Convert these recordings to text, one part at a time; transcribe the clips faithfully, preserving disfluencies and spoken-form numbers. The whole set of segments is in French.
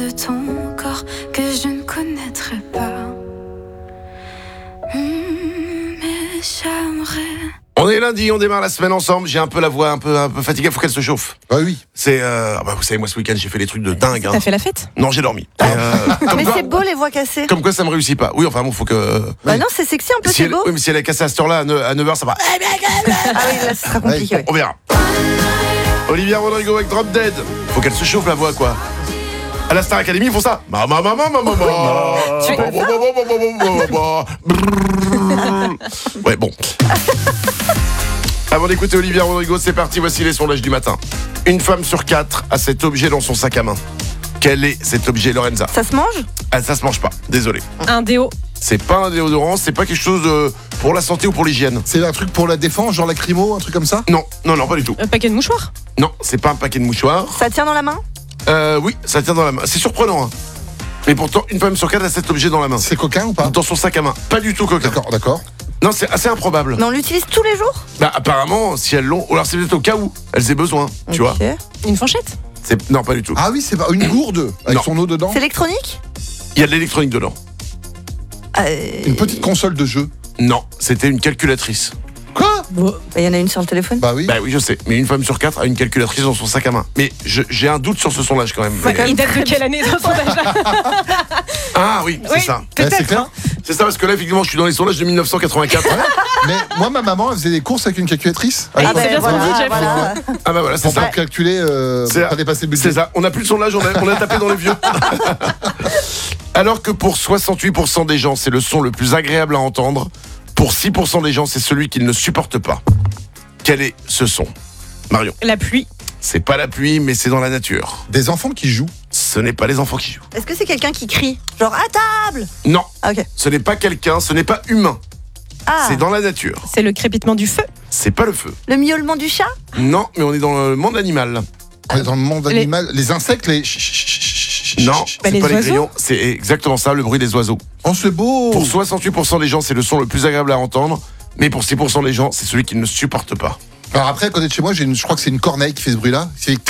de ton corps que je ne connaîtrai pas. Mmh, mais j'aimerais. On est lundi, on démarre la semaine ensemble. J'ai un peu la voix un peu, un peu fatiguée, faut qu'elle se chauffe. Ah oui. C'est, euh, bah vous savez, moi ce week-end j'ai fait des trucs de dingue. Hein. T'as fait la fête ? Non, j'ai dormi. Et, euh, Mais quoi, c'est beau les voix cassées. Comme quoi ça me réussit pas. Oui, enfin bon, faut que. Bah non, c'est sexy un peu, Si c'est elle, beau. oui, mais si elle est cassée à cette heure-là, à neuf heures, ça va. Ah oui, là, ce sera compliqué. ouais. On verra. Olivia Rodrigo avec Drop Dead. Faut qu'elle se chauffe la voix, quoi. À la Star Academy, ils font ça. Maman, maman, maman, maman. Tu es- Ouais, bon. Avant d'écouter Olivia Rodrigo, c'est parti, voici les sondages du matin. Une femme sur quatre a cet objet dans son sac à main. Quel est cet objet, Lorenza ? Ça se mange ? Ah, ça se mange pas, désolé. Un déo. C'est pas un déodorant, c'est pas quelque chose euh, pour la santé ou pour l'hygiène. C'est un truc pour la défense, genre lacrymo, un truc comme ça. Non, non, non, pas du tout. Un paquet de mouchoirs. Non, c'est pas un paquet de mouchoirs. Ça tient dans la main ? Euh, oui, ça tient dans la main. C'est surprenant, hein. Mais pourtant, une femme sur quatre a cet objet dans la main. C'est coquin ou pas? Dans son sac à main. Pas du tout coquin. D'accord, d'accord. Non, c'est assez improbable. Mais on l'utilise tous les jours ? Bah, apparemment, si elles l'ont. Ou alors c'est peut-être au cas où elles aient besoin, tu vois. Ok. Une fourchette. C'est... Non, pas du tout. Ah oui, c'est pas une gourde avec Non. son eau dedans. C'est électronique ? Il y a de l'électronique dedans. Euh, Une petite console de jeu. Non, c'était une calculatrice. Quoi? Bon. Il y en a une sur le téléphone ? Bah oui. Bah oui, je sais. Mais une femme sur quatre a une calculatrice dans son sac à main. Mais je- j'ai un doute sur ce sondage quand même. Ouais, Mais- il date de quelle année ce sondage-là ? Ah oui, c'est Oui, ça. Ouais, c'est peut-être. clair. hein. C'est ça, parce que là, effectivement, je suis dans les sondages de mille neuf cent quatre-vingt-quatre. Mais moi, ma maman, elle faisait des courses avec une calculatrice. Ah, Elle c'est faisait- bien ce qu'on dit, Jeff. voilà. Ah bah voilà, c'est Pour ça. pas calculer, euh, C'est- pour pas dépasser le budget. C'est ça, on n'a plus de sondage, on a, on a tapé dans les vieux. Alors que pour soixante-huit pour cent des gens, c'est le son le plus agréable à entendre, pour six pour cent des gens, c'est celui qu'ils ne supportent pas. Quel est ce son ? Marion, La pluie. c'est pas la pluie, mais c'est dans la nature. Des enfants qui jouent. Ce n'est pas les enfants qui jouent. Est-ce que c'est quelqu'un qui crie ? Genre à table ? Non, Ah, ok. ce n'est pas quelqu'un, ce n'est pas humain, Ah, c'est dans la nature. C'est le crépitement du feu. C'est pas le feu. le miaulement du chat ? Non, mais on est dans le monde animal. On est dans le monde Les- animal. Les insectes, les. Non, Bah, c'est les pas les oiseaux. grillons, c'est exactement ça, le bruit des oiseaux. Oh, c'est beau. Pour soixante-huit pour cent des gens, c'est le son le plus agréable à entendre, mais pour six pour cent des gens, c'est celui qu'ils ne supportent pas. Alors après, à côté de chez moi, j'ai une, je crois que c'est une corneille qui fait ce bruit-là. C'est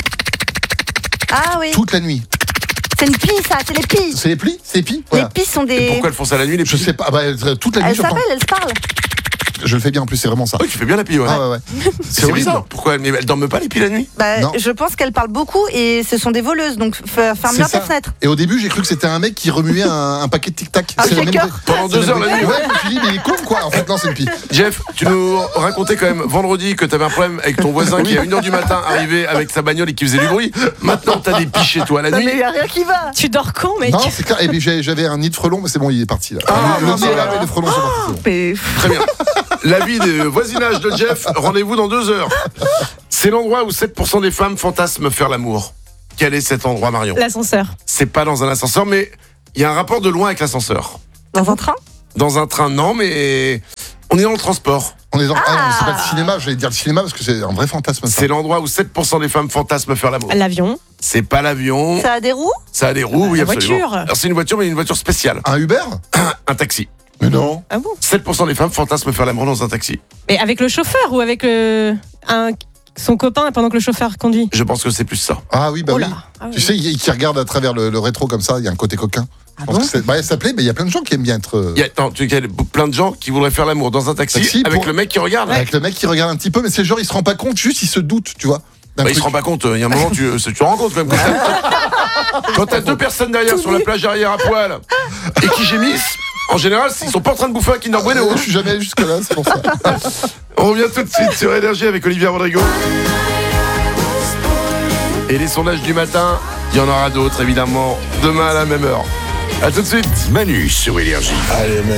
Ah oui. toute la nuit. C'est une pie, ça, c'est les pies. C'est les plis? C'est les plis? Les Voilà. pies sont Et des. pourquoi elles font ça la nuit, les Je petits ? sais pas. Bah, toute la nuit, Elles je pense. s'appellent, elles se parlent. Je le fais bien en plus, c'est vraiment ça. Oui, tu fais bien la pie, ouais. Ah ouais, ouais. C'est C'est horrible. bizarre. Pourquoi elles, mais elles dorment pas les pies la nuit ? Bah, Non. je pense qu'elles parlent beaucoup et ce sont des voleuses, donc f- ferme C'est bien ça. tes fenêtres. Et au début, j'ai cru que c'était un mec qui remuait un, un paquet de tic-tac. Un C'est le même shaker. bruit. Pendant C'est le deux même heures la bruit. nuit. Ouais, je me suis dit, mais il est con quoi. En fait, non, c'est une pie. Jeff, tu nous racontais quand même vendredi que t'avais un problème avec ton voisin qui à une heure du matin arrivait avec sa bagnole et qui faisait du bruit. Maintenant, t'as des pies chez toi la Non, nuit. mais il n'y a rien qui va. Tu dors quand, mec ? Non, c'est clair. Et puis j'ai- j'avais un nid de frelons, mais c'est bon, il est parti là. Ah, le mince, nid est là, alors. mais les frelons sont partis. Mais Très bien. L'avis de voisinage de Jeff, rendez-vous dans deux heures. C'est l'endroit où sept pour cent des femmes fantasment faire l'amour. Quel est cet endroit, Marion ? L'ascenseur. C'est pas dans un ascenseur, mais il y a un rapport de loin avec l'ascenseur. dans un train ? Dans un train, non, mais on est dans le transport. On est dans. Ah non, c'est pas le cinéma. J'allais dire le cinéma parce que c'est un vrai fantasme. Ça. C'est l'endroit où sept pour cent des femmes fantasment faire l'amour. L'avion. C'est pas l'avion, Ça a des roues ? ça a des roues, oui, La absolument. voiture. Alors c'est une voiture, mais une voiture spéciale. Un Uber? Un taxi. Mais non. Ah bon ? sept pour cent des femmes fantasment faire l'amour dans un taxi. Mais avec le chauffeur ou avec le... un... son copain pendant que le chauffeur conduit ? Je pense que c'est plus ça. Ah oui, bah Oh oui. là. Ah oui. Tu sais, il- qui regarde à travers le, le rétro comme ça, il y a un côté coquin. Ah Je pense bon que c'est- bah, ça plaît, mais il y a plein de gens qui aiment bien être euh, Il y a, attends, tu- il y a plein de gens qui voudraient faire l'amour dans un taxi, Taxi avec pour- le mec qui regarde. avec le mec qui regarde un petit peu, mais c'est le genre, il se rend pas compte, juste il se doute, tu vois. d'un Bah, il se truc. rend pas compte, il y a un moment, tu, tu te rends compte quand même. Quand t'as, quand t'as deux personnes derrière sur la plage arrière à poil et qui gémissent, en général, ils sont pas en train de bouffer un Kinder Bueno. Euh, Je suis jamais allé jusque là, c'est pour ça. On revient tout de suite sur Énergie avec Olivia Rodrigo. Et les sondages du matin, il y en aura d'autres évidemment demain à la même heure. A tout de suite. Manu sur Énergie. Allez,